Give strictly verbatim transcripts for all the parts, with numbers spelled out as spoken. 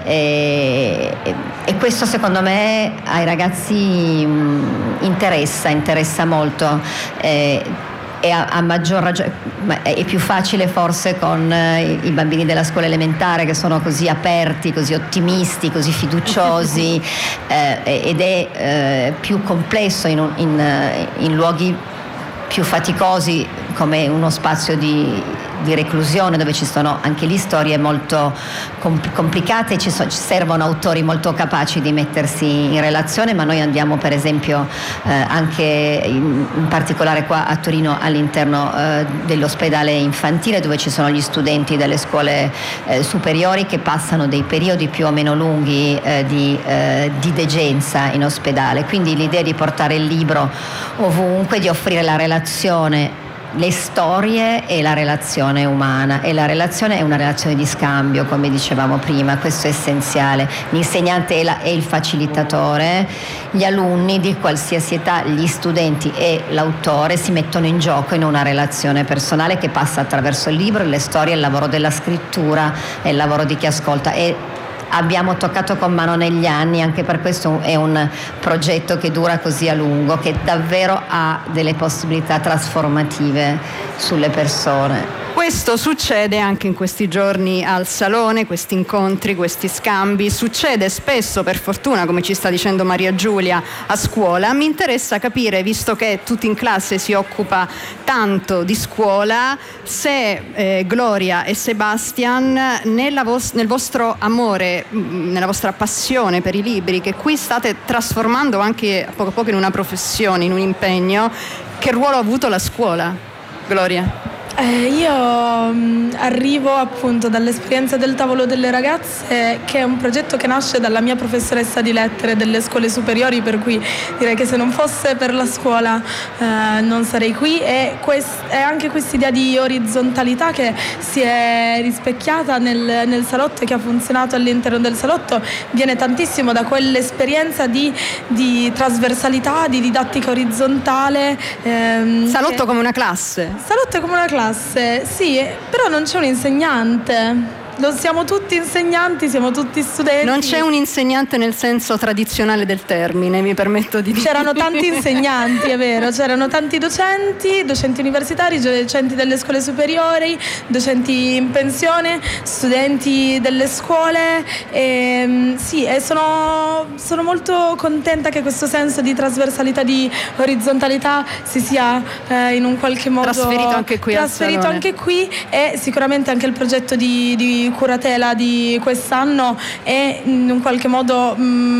e, e questo secondo me ai ragazzi mh, interessa, interessa molto. Eh, e a, a maggior ragione è più facile forse con eh, i bambini della scuola elementare, che sono così aperti, così ottimisti, così fiduciosi, eh, ed è eh, più complesso in, un, in, in luoghi più faticosi come uno spazio di, di reclusione, dove ci sono anche lì storie molto compl- complicate e ci, so, ci servono autori molto capaci di mettersi in relazione, ma noi andiamo per esempio eh, anche in, in particolare qua a Torino all'interno eh, dell'ospedale infantile, dove ci sono gli studenti delle scuole eh, superiori che passano dei periodi più o meno lunghi eh, di, eh, di degenza in ospedale, quindi l'idea di portare il libro ovunque, di offrire la relazione, le storie e la relazione umana, e la relazione è una relazione di scambio, come dicevamo prima, questo è essenziale. L'insegnante è, la, è il facilitatore, gli alunni di qualsiasi età, gli studenti e l'autore si mettono in gioco in una relazione personale che passa attraverso il libro, le storie, il lavoro della scrittura e il lavoro di chi ascolta. E abbiamo toccato con mano negli anni, anche per questo è un progetto che dura così a lungo, che davvero ha delle possibilità trasformative sulle persone. Questo succede anche in questi giorni al Salone, questi incontri, questi scambi, succede spesso, per fortuna, come ci sta dicendo Maria Giulia, a scuola. Mi interessa capire, visto che tutti in classe si occupa tanto di scuola, se eh, Gloria e Sebastian, nella vos- nel vostro amore, nella vostra passione per i libri, che qui state trasformando anche a poco a poco in una professione, in un impegno, che ruolo ha avuto la scuola? Gloria? Eh, io mh, arrivo appunto dall'esperienza del Tavolo delle Ragazze, che è un progetto che nasce dalla mia professoressa di lettere delle scuole superiori, per cui direi che se non fosse per la scuola eh, non sarei qui, e quest- è anche questa idea di orizzontalità che si è rispecchiata nel, nel salotto e che ha funzionato all'interno del salotto, viene tantissimo da quell'esperienza di, di trasversalità, di didattica orizzontale. Ehm, Salotto che... come una classe? Salotto è come una classe. Sì, però non c'è un insegnante. Non siamo tutti insegnanti, siamo tutti studenti. Non c'è un insegnante nel senso tradizionale del termine, mi permetto di dire. C'erano tanti insegnanti, è vero, c'erano tanti docenti, docenti universitari, docenti delle scuole superiori, docenti in pensione, studenti delle scuole. E, sì, e sono, sono molto contenta che questo senso di trasversalità, di orizzontalità si sia eh, in un qualche modo trasferito anche qui trasferito al Salone. anche qui, e sicuramente anche il progetto di, di curatela di quest'anno è in un qualche modo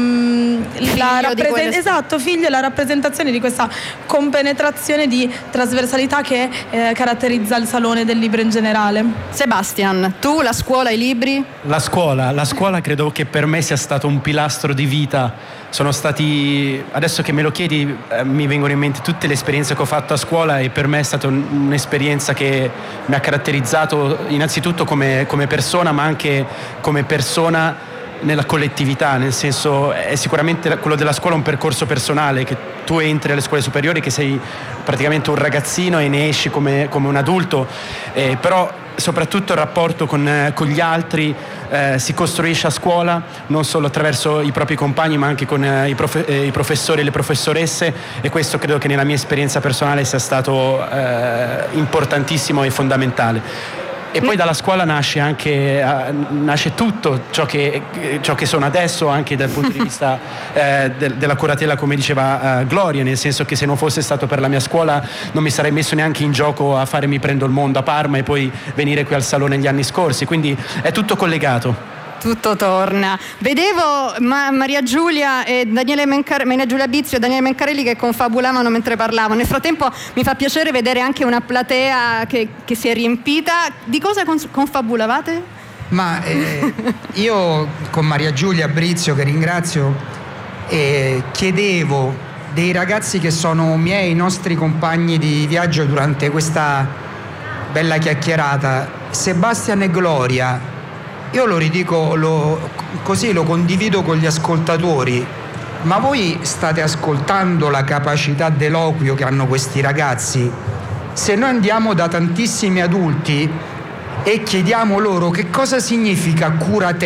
mh, la rappresen- quelle... esatto, figlio e la rappresentazione di questa compenetrazione di trasversalità che eh, caratterizza il Salone del Libro in generale. Sebastian, tu, la scuola, i libri? La scuola, la scuola credo che per me sia stato un pilastro di vita. Sono stati, adesso che me lo chiedi, eh, mi vengono in mente tutte le esperienze che ho fatto a scuola, e per me è stata un, un'esperienza che mi ha caratterizzato innanzitutto come, come persona, ma anche come persona nella collettività, nel senso, è sicuramente quello della scuola un percorso personale, che tu entri alle scuole superiori che sei praticamente un ragazzino e ne esci come, come un adulto, eh, però soprattutto il rapporto con, con gli altri eh, si costruisce a scuola, non solo attraverso i propri compagni, ma anche con eh, i, profe- eh, i professori e le professoresse, e questo credo che nella mia esperienza personale sia stato eh, importantissimo e fondamentale. E poi dalla scuola nasce anche uh, nasce tutto ciò che, ciò che sono adesso, anche dal punto di vista eh, de- della curatela, come diceva uh, Gloria, nel senso che se non fosse stato per la mia scuola non mi sarei messo neanche in gioco a fare Mi prendo il mondo a Parma e poi venire qui al Salone gli anni scorsi, quindi è tutto collegato. Tutto torna. Vedevo ma- Maria Giulia e Daniele Mencar- Maria Giulia Bizio e Daniele Mencarelli che confabulavano mentre parlavano. Nel frattempo mi fa piacere vedere anche una platea che, che si è riempita. Di cosa cons- confabulavate? Ma eh, io con Maria Giulia Brizio, che ringrazio, eh, chiedevo dei ragazzi che sono miei, nostri compagni di viaggio durante questa bella chiacchierata, Sebastian e Gloria. Io lo ridico, lo, così lo condivido con gli ascoltatori, ma voi state ascoltando la capacità d'eloquio che hanno questi ragazzi? Se noi andiamo da tantissimi adulti e chiediamo loro che cosa significa curatela,